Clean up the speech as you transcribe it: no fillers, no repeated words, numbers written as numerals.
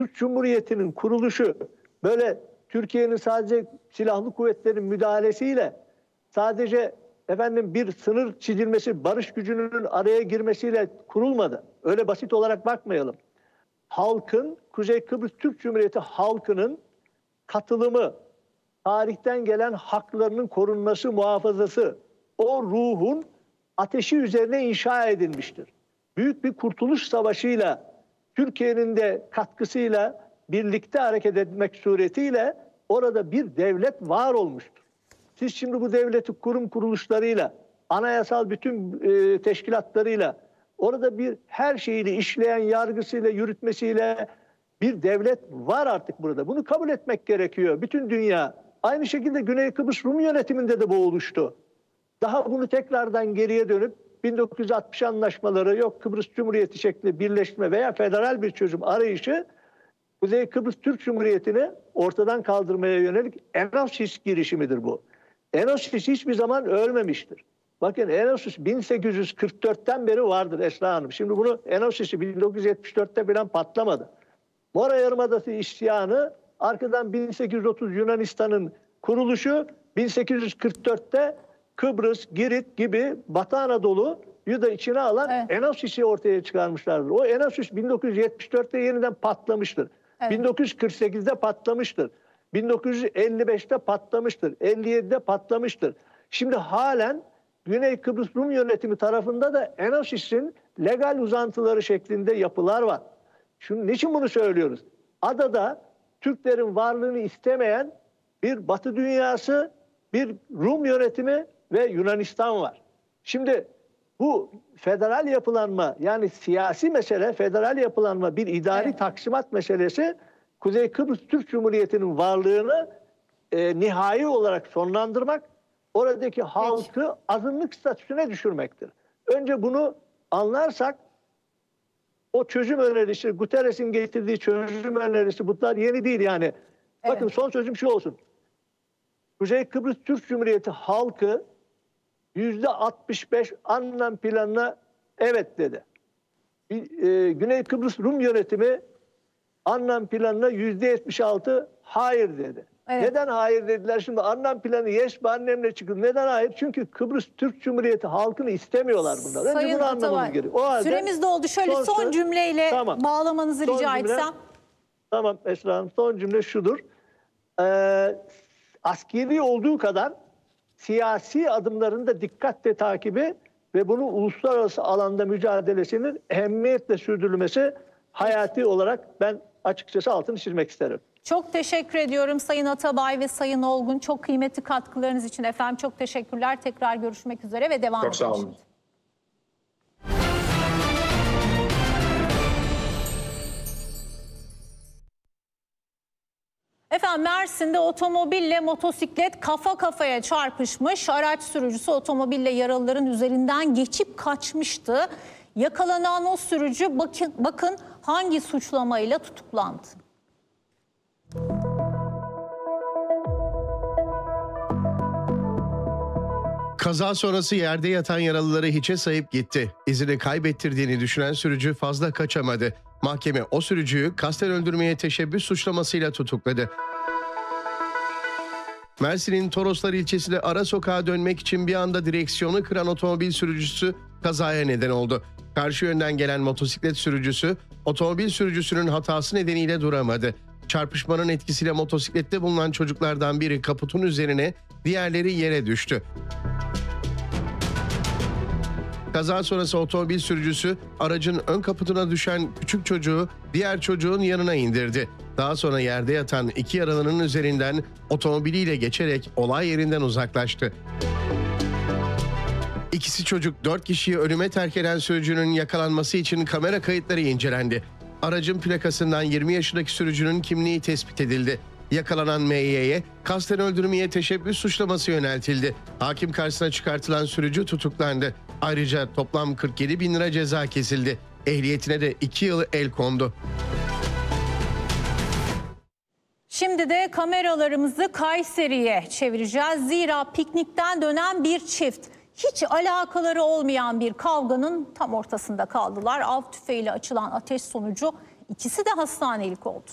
Türk Cumhuriyeti'nin kuruluşu böyle Türkiye'nin sadece silahlı kuvvetlerin müdahalesiyle, sadece bir sınır çizilmesi, barış gücünün araya girmesiyle kurulmadı. Öyle basit olarak bakmayalım. Halkın, Kuzey Kıbrıs Türk Cumhuriyeti halkının katılımı, tarihten gelen haklarının korunması, muhafazası, o ruhun ateşi üzerine inşa edilmiştir. Büyük bir kurtuluş savaşıyla, Türkiye'nin de katkısıyla birlikte hareket etmek suretiyle orada bir devlet var olmuştur. Siz şimdi bu devleti kurum kuruluşlarıyla, anayasal bütün teşkilatlarıyla, orada bir her şeyiyle işleyen, yargısıyla, yürütmesiyle bir devlet var artık burada. Bunu kabul etmek gerekiyor. Bütün dünya. Aynı şekilde Güney Kıbrıs Rum yönetiminde de bu oluştu. Daha bunu tekrardan geriye dönüp 1960 anlaşmaları, yok Kıbrıs Cumhuriyeti şeklinde birleşme veya federal bir çözüm arayışı, Kuzey Kıbrıs Türk Cumhuriyeti'ni ortadan kaldırmaya yönelik Enosis girişimidir bu. Enosis hiçbir zaman ölmemiştir. Bakın Enosis 1844'ten beri vardır Esra Hanım. Şimdi bunu Enosis'i 1974'te falan patlamadı. Mora Yarımadası isyanı, arkadan 1830 Yunanistan'ın kuruluşu, 1844'te Kıbrıs, Girit gibi Batı Anadolu'yu da içine alan Enosis'i ortaya çıkarmışlardır. O Enosis 1974'te yeniden patlamıştır. 1948'de patlamıştır. 1955'te patlamıştır. 57'de patlamıştır. Şimdi halen Güney Kıbrıs Rum yönetimi tarafında da Enosis'in legal uzantıları şeklinde yapılar var. Niçin bunu söylüyoruz? Adada Türklerin varlığını istemeyen bir Batı dünyası, bir Rum yönetimi ve Yunanistan var. Şimdi bu federal yapılanma, yani siyasi mesele, federal yapılanma, bir idari taksimat meselesi, Kuzey Kıbrıs Türk Cumhuriyeti'nin varlığını nihai olarak sonlandırmak, oradaki halkı azınlık statüsüne düşürmektir. Önce bunu anlarsak, o çözüm önerisi, Guterres'in getirdiği çözüm önerisi, bunlar yeni değil yani. Bakın son sözüm şu olsun. Kuzey Kıbrıs Türk Cumhuriyeti halkı %65 anlam planına evet dedi. Güney Kıbrıs Rum yönetimi anlam planına %76 hayır dedi. Neden hayır dediler? Şimdi anlam planı yes be annemle çıkıyor. Neden hayır? Çünkü Kıbrıs Türk Cumhuriyeti halkını istemiyorlar bunlar. Önce Sayın bunu anlamamız gerekiyor. O halde süremiz doldu. Şöyle son cümleyle bağlamanızı rica etsem. Tamam Esra Hanım, son cümle şudur. Askeri olduğu kadar siyasi adımların da dikkatle takibi ve bunu uluslararası alanda mücadelesinin ehemmiyetle sürdürülmesi hayati olarak ben açıkçası altını çizmek isterim. Çok teşekkür ediyorum Sayın Atabay ve Sayın Olgun. Çok kıymetli katkılarınız için efendim. Çok teşekkürler. Tekrar görüşmek üzere ve devam edelim. Çok sağ olun. Efendim Mersin'de otomobille motosiklet kafa kafaya çarpışmış. Araç sürücüsü otomobille yaralıların üzerinden geçip kaçmıştı. Yakalanan o sürücü bakın hangi suçlamayla tutuklandı. Kaza sonrası yerde yatan yaralıları hiçe sayıp gitti. İzini kaybettirdiğini düşünen sürücü fazla kaçamadı. Mahkeme o sürücüyü kasten öldürmeye teşebbüs suçlamasıyla tutukladı. Mersin'in Toroslar ilçesinde ara sokağa dönmek için bir anda direksiyonu kıran otomobil sürücüsü kazaya neden oldu. Karşı yönden gelen motosiklet sürücüsü otomobil sürücüsünün hatası nedeniyle duramadı. Çarpışmanın etkisiyle motosiklette bulunan çocuklardan biri kaputun üzerine, diğerleri yere düştü. Kaza sonrası otomobil sürücüsü aracın ön kaputuna düşen küçük çocuğu diğer çocuğun yanına indirdi. Daha sonra yerde yatan iki yaralının üzerinden otomobiliyle geçerek olay yerinden uzaklaştı. İkisi çocuk 4 kişiyi ölüme terk eden sürücünün yakalanması için kamera kayıtları incelendi. Aracın plakasından 20 yaşındaki sürücünün kimliği tespit edildi. Yakalanan M.Y.'ye kasten öldürmeye teşebbüs suçlaması yöneltildi. Hakim karşısına çıkartılan sürücü tutuklandı. Ayrıca toplam 47 bin lira ceza kesildi. Ehliyetine de 2 yıl el kondu. Şimdi de kameralarımızı Kayseri'ye çevireceğiz. Zira piknikten dönen bir çift hiç alakaları olmayan bir kavganın tam ortasında kaldılar. Av tüfeğiyle açılan ateş sonucu ikisi de hastanelik oldu.